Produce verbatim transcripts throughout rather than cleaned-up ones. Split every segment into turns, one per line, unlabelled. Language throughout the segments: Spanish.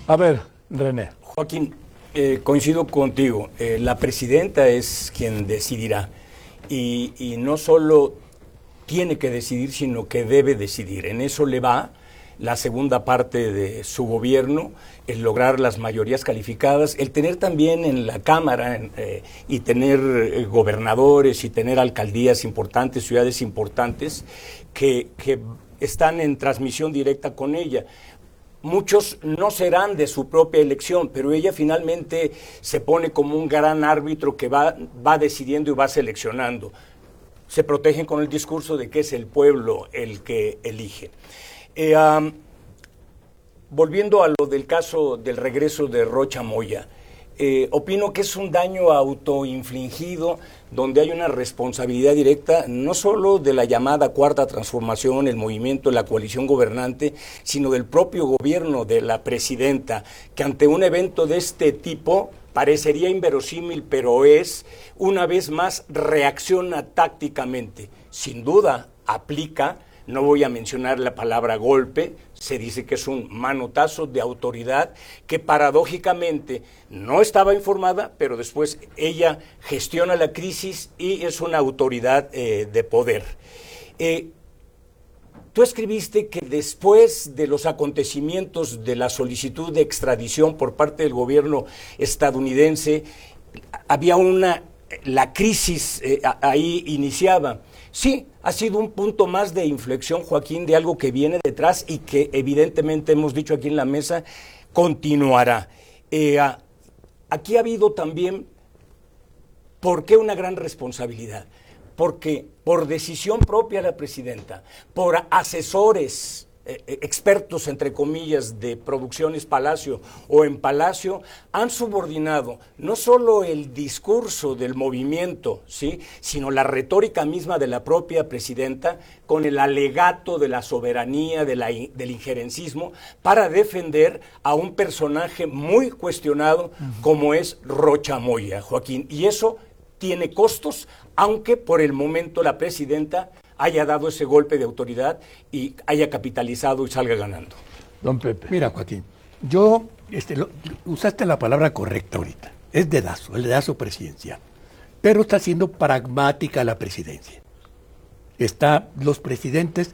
A ver, René.
Joaquín, eh, coincido contigo. Eh, la presidenta es quien decidirá. Y, y no solo tiene que decidir, sino que debe decidir. En eso le va la segunda parte de su gobierno, el lograr las mayorías calificadas, el tener también en la Cámara eh, y tener eh, gobernadores y tener alcaldías importantes, ciudades importantes, que, que están en transmisión directa con ella. Muchos no serán de su propia elección, pero ella finalmente se pone como un gran árbitro que va, va decidiendo y va seleccionando. Se protegen con el discurso de que es el pueblo el que elige. Eh, um, volviendo a lo del caso del regreso de Rocha Moya, eh, opino que es un daño autoinfligido donde hay una responsabilidad directa no solo de la llamada Cuarta Transformación, el movimiento, la coalición gobernante, sino del propio gobierno de la presidenta, que ante un evento de este tipo parecería inverosímil, pero es, una vez más, reacciona tácticamente. Sin duda, aplica. No voy a mencionar la palabra golpe, se dice que es un manotazo de autoridad que paradójicamente no estaba informada, pero después ella gestiona la crisis y es una autoridad eh, de poder. Eh, tú escribiste que después de los acontecimientos de la solicitud de extradición por parte del gobierno estadounidense, había una, la crisis eh, ahí iniciaba. Sí, ha sido un punto más de inflexión, Joaquín, de algo que viene detrás y que evidentemente hemos dicho aquí en la mesa, continuará. Eh, aquí ha habido también, ¿por qué una gran responsabilidad? Porque por decisión propia de la presidenta, por asesores, eh, expertos, entre comillas, de Producciones Palacio o en Palacio, han subordinado no solo el discurso del movimiento, ¿sí?, sino la retórica misma de la propia presidenta con el alegato de la soberanía, de la, del injerencismo, para defender a un personaje muy cuestionado uh-huh. como es Rocha Moya, Joaquín. Y eso tiene costos, aunque por el momento la presidenta haya dado ese golpe de autoridad y haya capitalizado y salga ganando.
Don Pepe. Mira, Joaquín, yo, este, lo, usaste la palabra correcta ahorita, es dedazo, el dedazo presidencial, pero está siendo pragmática la presidencia. Está, los presidentes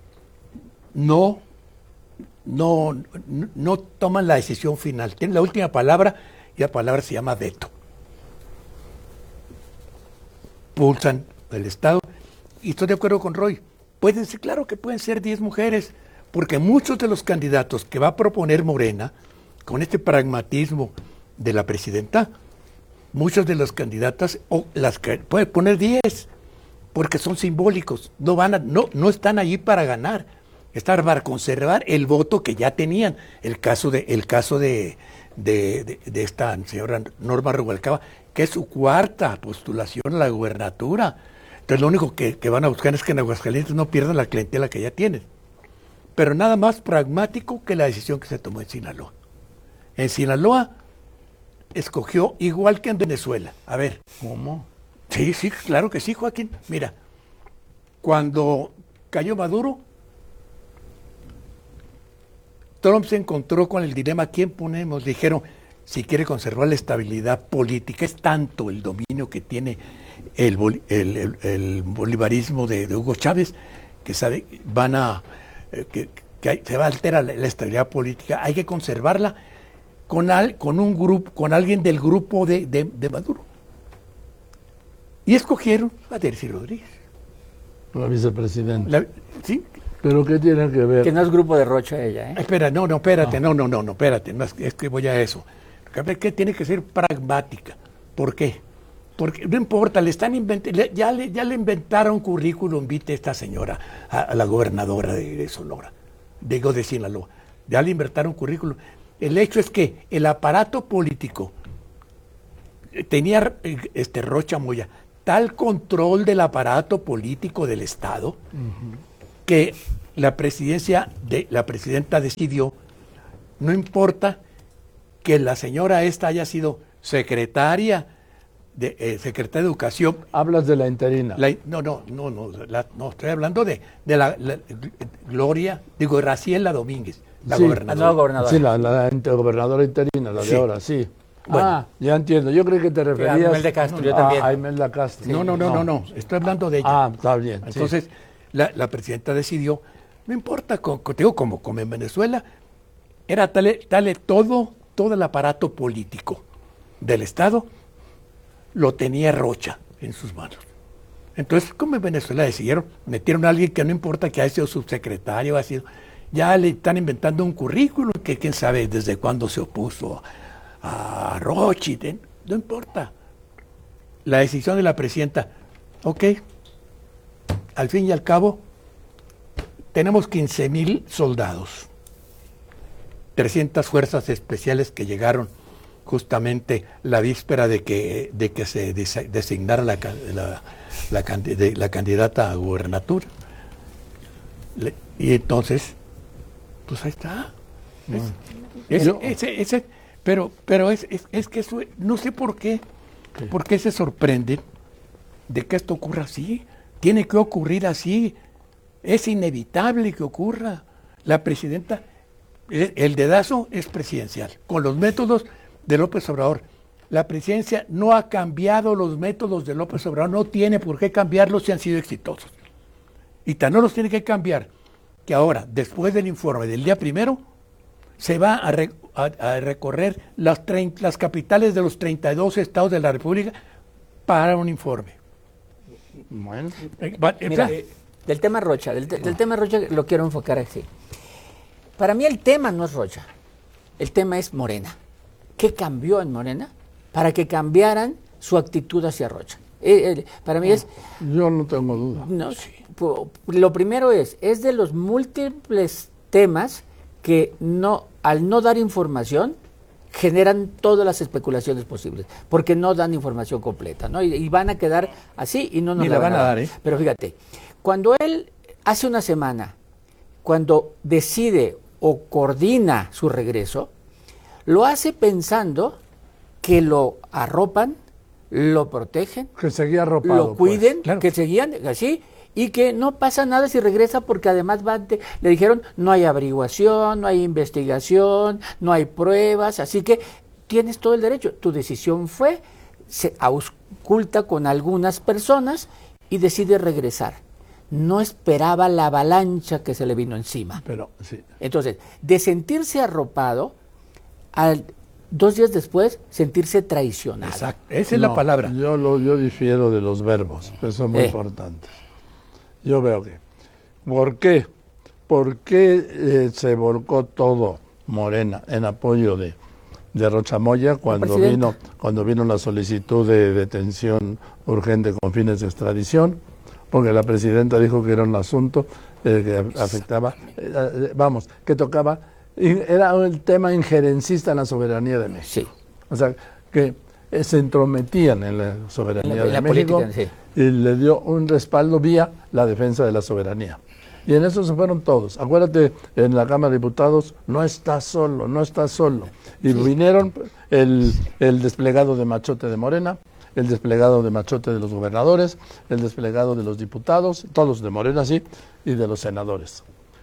no, no, no, no toman la decisión final, tienen la última palabra y la palabra se llama veto. Pulsan el Estado. Y estoy de acuerdo con Roy, pueden ser, claro que pueden ser diez mujeres, porque muchos de los candidatos que va a proponer Morena, con este pragmatismo de la presidenta, muchos de los candidatas, o las que puede poner diez, porque son simbólicos, no van a, no, no están allí para ganar, están para conservar el voto que ya tenían. El caso de, el caso de, de, de, de esta señora Norma Rubalcaba, que es su cuarta postulación a la gubernatura. Entonces lo único que, que van a buscar es que en Aguascalientes no pierdan la clientela que ya tienen. Pero nada más pragmático que la decisión que se tomó en Sinaloa. En Sinaloa escogió igual que en Venezuela. A ver.
¿Cómo?
Sí, sí, claro que sí, Joaquín. Mira, cuando cayó Maduro, Trump se encontró con el dilema, ¿quién ponemos? Dijeron, si quiere conservar la estabilidad política, es tanto el dominio que tiene el, el, el, el bolivarismo de, de Hugo Chávez, que sabe, van a, eh, que, que hay, se va a alterar la, la estabilidad política, hay que conservarla con, al, con un grupo, con alguien del grupo de, de, de Maduro. Y escogieron a Delcy Rodríguez.
La vicepresidenta.
La, sí.
¿Pero qué tiene que ver?
Que no es grupo de Rocha ella, ¿eh?
Espera, no, no, espérate, no, no, no, no, espérate, no, es, es que voy a eso. Que tiene que ser pragmática. ¿Por qué? Porque no importa, le están inventando, ya le, ya le inventaron currículum vitae esta señora, a, a la gobernadora de, de Sonora, digo de Sinaloa, ya le inventaron currículum. El hecho es que el aparato político tenía, este Rocha Moya, tal control del aparato político del Estado, uh-huh. que la presidencia de la presidenta decidió, no importa que la señora esta haya sido secretaria de eh, secretaria de Educación.
Hablas de la interina.
La, no, no, no, no, la, no, estoy hablando de, de la, la Gloria, digo, Graciela Domínguez, La
Sí,
gobernadora.
La nueva gobernadora.
Sí, la, la inter- gobernadora interina, la
Sí.
de ahora, sí.
Bueno.
Ah, ya entiendo. Yo creo que te referías
Imelda Castro, yo
a-
también.
a Imelda Castro.
No, no, no, no, no. Estoy hablando de ella.
Ah, está bien. sí.
Entonces, la, la presidenta decidió, no importa, co- co- te digo, como, como en Venezuela, era tal, tal todo, todo el aparato político del Estado lo tenía Rocha en sus manos. Entonces, como en Venezuela decidieron, metieron a alguien que no importa que haya sido subsecretario, ha sido, ya le están inventando un currículum que quién sabe desde cuándo se opuso a, a Rocha, y te- no importa. La decisión de la presidenta, ok, al fin y al cabo, tenemos quince mil soldados, trescientas fuerzas especiales que llegaron justamente la víspera de que, de que se dese- designara la, ca- la, la candi- de- la candidata a gubernatura. Le- y entonces, pues ahí está. Es-
Yo-
ese- ese- pero pero es, es, es que eso, no sé por qué, por qué se sorprenden de que esto ocurra así. Tiene que ocurrir así. Es inevitable que ocurra. La presidenta, el, el dedazo es presidencial, con los métodos de López Obrador. La presidencia no ha cambiado los métodos de López Obrador, no tiene por qué cambiarlos si han sido exitosos. Y tan no los tiene que cambiar, que ahora, después del informe del día primero, se va a, re- a- a recorrer las, trein- las capitales de los treinta y dos estados de la República para un informe.
Bueno,
Eh, va- eh,
Mira,
va-
del tema Rocha, del, te- del tema Rocha lo quiero enfocar así. Para mí el tema no es Rocha, el tema es Morena. ¿Qué cambió en Morena para que cambiaran su actitud hacia Rocha? Eh, eh, para mí es,
yo no tengo duda.
no, pu- lo primero es, es de los múltiples temas que no, al no dar información, generan todas las especulaciones posibles, porque no dan información completa, ¿no? Y, y van a quedar así y no nos
Ni la van a dar, ¿eh?
Pero fíjate, cuando él hace una semana, cuando decide o coordina su regreso, lo hace pensando que lo arropan, lo protegen,
Que seguía arropado.
lo cuiden,
pues.
claro.
que seguían así, y que no pasa nada si regresa porque además va ante- le dijeron no hay averiguación, no hay investigación, no hay pruebas, así que tienes todo el derecho. Tu decisión fue, se ausculta con algunas personas y decide regresar. No esperaba la avalancha que se le vino encima.
Pero sí.
Entonces, de sentirse arropado, al dos días después sentirse traicionado.
Exacto, esa es la
No,
palabra.
Yo, lo, yo difiero de los verbos, que son muy
Eh.
importantes. Yo veo que, ¿por qué? ¿Por qué eh, se volcó todo Morena en apoyo de, de Rocha Moya cuando
presidenta.
vino, cuando vino la solicitud de detención urgente con fines de extradición? Porque la presidenta dijo que era un asunto eh, que afectaba, eh, eh, vamos, que tocaba, y era un tema injerencista en la soberanía de México.
Sí.
O sea, que eh, se entrometían en la soberanía
En la- en
de
la
México
política, sí.
y le dio un respaldo vía la defensa de la soberanía. Y en eso se fueron todos. Acuérdate, en la Cámara de Diputados no está solo, no está solo. Y vinieron el, el desplegado de machote de Morena, el desplegado de machote de los gobernadores, el desplegado de los diputados, todos de Morena, sí, y de los senadores.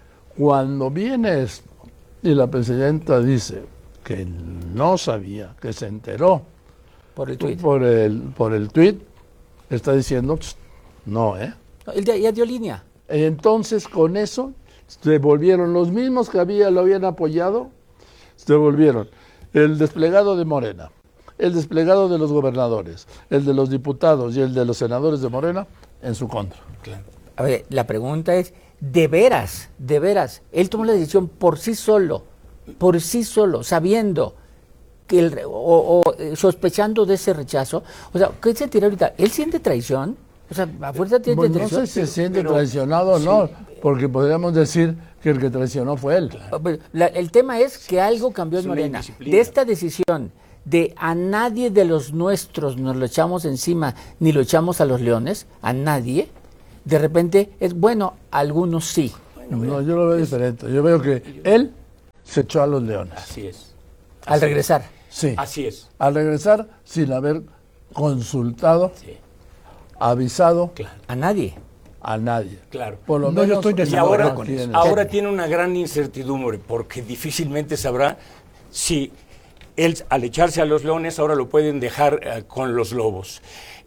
Cuando viene esto y la presidenta dice que no sabía, que se enteró
Por el tuit.
por el, por el tuit, está diciendo, "Pst, no, ¿eh?
No, él ya, ya dio línea.
Entonces, con eso, se volvieron los mismos que había, lo habían apoyado, se volvieron el desplegado de Morena, el desplegado de los gobernadores, el de los diputados y el de los senadores de Morena en su contra.
A ver, la pregunta es, ¿de veras, de veras, él tomó la decisión por sí solo, por sí solo, sabiendo que el, re- o, o, eh, sospechando de ese rechazo? O sea, ¿qué sentirá ahorita? ¿Él siente traición? O sea, a fuerza tiene
Bueno, no
traición.
sé si se siente traicionado o no, porque podríamos decir que el que traicionó fue él.
La- el tema es que algo cambió en
Es una
Morena.
indisciplina.
De esta decisión de a nadie de los nuestros nos lo echamos encima, ni lo echamos a los leones, a nadie, de repente es bueno, algunos sí.
No, yo lo veo diferente. Yo veo que él se echó a los leones.
Así es.
Al regresar.
Sí.
Así es.
Al regresar sin haber consultado,
Sí,
avisado
claro.
A nadie.
a nadie.
Claro.
Por lo
No, yo
menos,
estoy de
Y ahora,
acuerdo con eso.
ahora tiene una gran incertidumbre porque difícilmente sabrá si él, al echarse a los leones, ahora lo pueden dejar eh, con los lobos.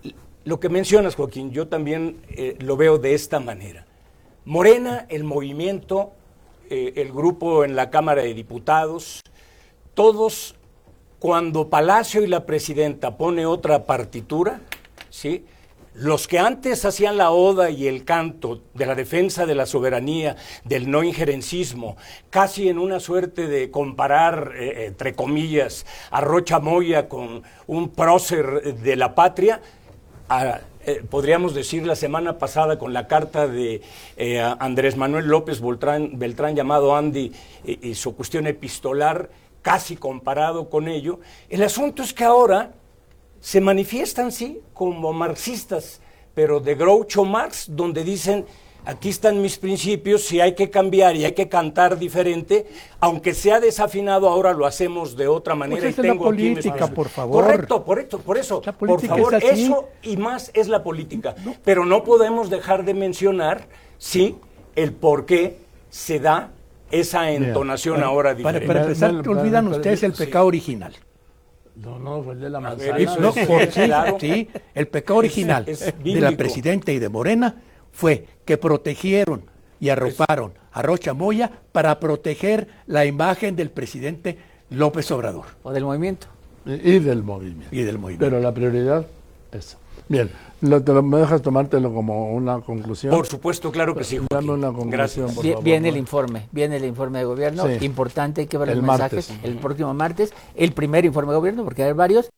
Lo que mencionas, Joaquín, yo también eh, lo veo de esta manera. Morena, el movimiento, eh, el grupo en la Cámara de Diputados, todos, cuando Palacio y la presidenta pone otra partitura, ¿sí?, los que antes hacían la oda y el canto de la defensa de la soberanía, del no injerencismo, casi en una suerte de comparar, eh, entre comillas, a Rocha Moya con un prócer de la patria, a, eh, podríamos decir la semana pasada con la carta de eh, Andrés Manuel López Beltrán, Beltrán llamado Andy eh, y su cuestión epistolar, casi comparado con ello. El asunto es que ahora se manifiestan, sí, como marxistas, pero de Groucho Marx, donde dicen, aquí están mis principios, si hay que cambiar y hay que cantar diferente, aunque sea desafinado, ahora lo hacemos de otra manera.
Pues
y
esa es la
tengo aquí mis
política,
pasos.
por favor.
Correcto, correcto, por eso,
La
por
política
favor,
es así.
eso y más es la política. No. Pero no podemos dejar de mencionar, sí, el por qué se da esa entonación
Para-
ahora
Para,
diferente.
para empezar,
Vale,
olvidan
vale,
ustedes el
sí.
pecado original.
No, no, fue el de la
ver,
manzana.
eso
No,
es-
por-
es
sí,
claro.
sí, el pecado original
es
de la
bíblico.
presidenta y de Morena fue que protegieron y arroparon a Rocha Moya para proteger la imagen del presidente López Obrador
O del movimiento.
Y, y del movimiento.
y del movimiento.
Pero la prioridad es. Bien, lo, te lo, ¿me dejas tomártelo como una conclusión?
Por supuesto, claro que sí,
Dame
Joaquín.
una conclusión,
Gracias.
por
Vie-
favor,
viene
¿no?
el informe, viene el informe de gobierno,
Sí.
importante, hay que ver los
El
mensajes
martes.
el próximo martes, el primer informe de gobierno, porque hay varios,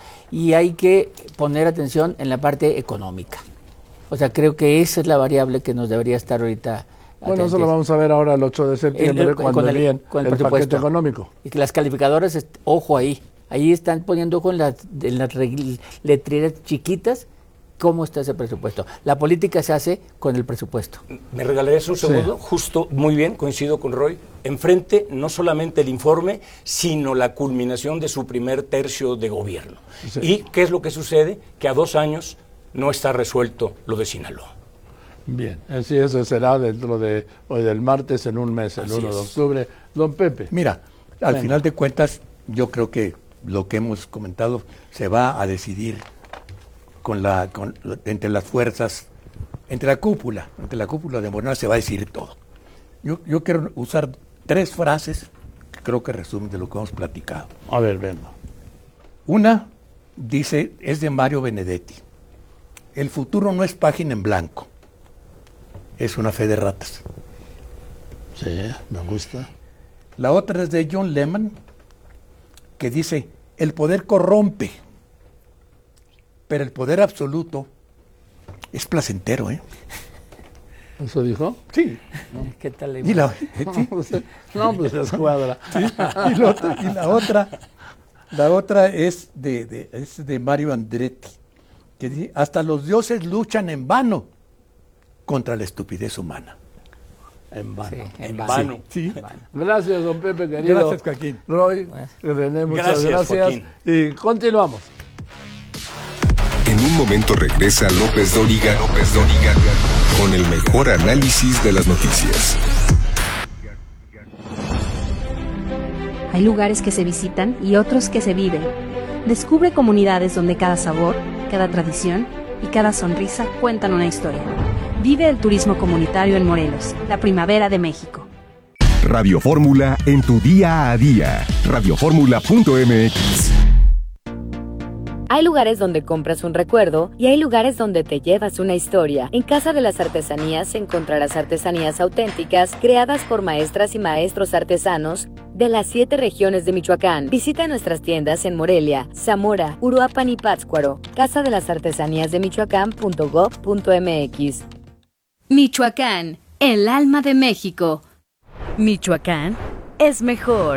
y hay que poner atención en la parte económica. O sea, creo que esa es la variable que nos debería estar ahorita.
Bueno, eso
atentos.
lo vamos a ver ahora el ocho de septiembre,
El- el-
cuando
con el-
envíen
con el
el, paquete
presupuesto.
económico.
Y que las calificadoras, est- ojo ahí, ahí están poniendo ojo en las, en las regl- letreras chiquitas cómo está ese presupuesto. La política se hace con el presupuesto.
¿Me regalarías un
Sí.
segundo? Justo, muy bien, coincido con Roy. Enfrente, no solamente el informe, sino la culminación de su primer tercio de gobierno.
Sí.
¿Y qué es lo que sucede? Que a dos años no está resuelto lo de Sinaloa.
Bien, así eso será dentro de hoy del martes, en un mes, el
Así
uno de
es.
octubre. Don Pepe.
Mira, al
Venga.
final de cuentas, yo creo que lo que hemos comentado se va a decidir con la, con, entre las fuerzas, entre la cúpula, entre la cúpula de Morena se va a decidir todo. Yo, yo quiero usar tres frases que creo que resumen de lo que hemos platicado.
A ver, venga.
Una dice, es de Mario Benedetti. El futuro no es página en blanco, es una fe de ratas.
Sí, me gusta.
La otra es de John Lehman, que dice, el poder corrompe, pero el poder absoluto es placentero, ¿eh?
¿Eso dijo?
Sí.
¿Qué tal? la
Y la,
Sí. No, pues es cuadra.
y la otra, y la otra, la otra es de, de, es de Mario Andretti, que dice, hasta los dioses luchan en vano contra la estupidez humana.
En vano.
Sí, en
En
vano.
vano.
Sí.
En vano.
Gracias, don Pepe, querido.
Gracias, Joaquín.
Roy, René, muchas
Gracias,
gracias.
Joaquín.
Y continuamos.
En un momento regresa López Dóriga, López Dóriga, con el mejor análisis de las noticias.
Hay lugares que se visitan y otros que se viven. Descubre comunidades donde cada sabor, cada tradición y cada sonrisa cuentan una historia. Vive el turismo comunitario en Morelos, la primavera de México.
Radio Fórmula en tu día a día. radio fórmula punto m x.
Hay lugares donde compras un recuerdo y hay lugares donde te llevas una historia. En Casa de las Artesanías encontrarás artesanías auténticas creadas por maestras y maestros artesanos de las siete regiones de Michoacán. Visita nuestras tiendas en Morelia, Zamora, Uruapan y Pátzcuaro. Casa de las Artesanías de Michoacán punto gob punto m x.
Michoacán, el alma de México. Michoacán es mejor.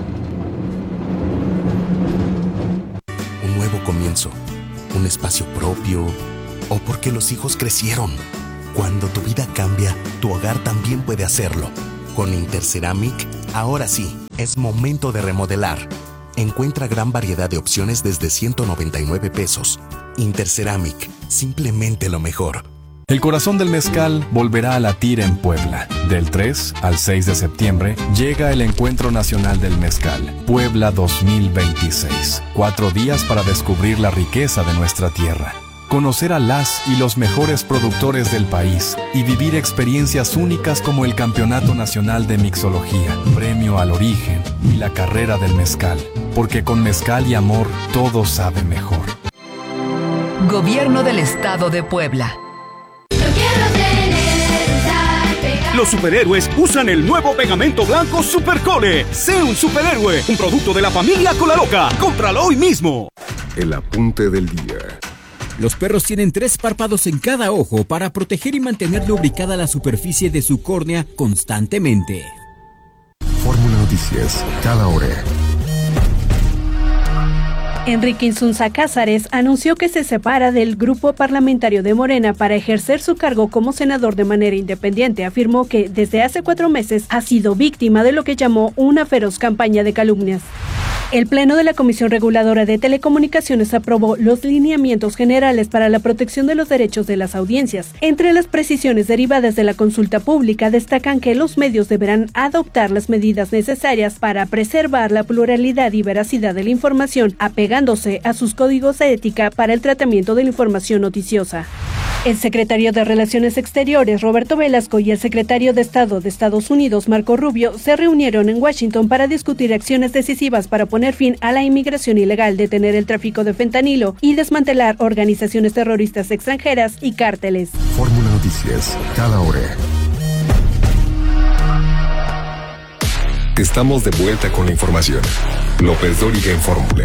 Un nuevo comienzo, un espacio propio, o porque los hijos crecieron. Cuando tu vida cambia, tu hogar también puede hacerlo. Con Interceramic, ahora sí, es momento de remodelar. Encuentra gran variedad de opciones desde ciento noventa y nueve pesos. Interceramic, simplemente lo mejor.
El corazón del mezcal volverá a latir en Puebla. Del tres al seis de septiembre llega el Encuentro Nacional del Mezcal, Puebla dos mil veintiséis. Cuatro días para descubrir la riqueza de nuestra tierra, conocer a las y los mejores productores del país y vivir experiencias únicas como el Campeonato Nacional de Mixología, Premio al Origen y la Carrera del Mezcal. Porque con mezcal y amor todo sabe mejor.
Gobierno del Estado de Puebla.
Los superhéroes usan el nuevo pegamento blanco Supercole. Sé un superhéroe, un producto de la familia Colaloca. Cómpralo hoy mismo.
El apunte del día.
Los perros tienen tres párpados en cada ojo para proteger y mantener lubricada la superficie de su córnea constantemente.
Fórmula Noticias, cada hora.
Enrique Insunza Cázares anunció que se separa del grupo parlamentario de Morena para ejercer su cargo como senador de manera independiente. Afirmó que desde hace cuatro meses ha sido víctima de lo que llamó una feroz campaña de calumnias. El Pleno de la Comisión Reguladora de Telecomunicaciones aprobó los lineamientos generales para la protección de los derechos de las audiencias. Entre las precisiones derivadas de la consulta pública destacan que los medios deberán adoptar las medidas necesarias para preservar la pluralidad y veracidad de la información, apegándose a sus códigos de ética para el tratamiento de la información noticiosa. El secretario de Relaciones Exteriores, Roberto Velasco, y el secretario de Estado de Estados Unidos, Marco Rubio, se reunieron en Washington para discutir acciones decisivas para poner fin a la inmigración ilegal, detener el tráfico de fentanilo y desmantelar organizaciones terroristas extranjeras y cárteles.
Fórmula Noticias, cada hora. Estamos de vuelta con la información. López Dóriga en Fórmula.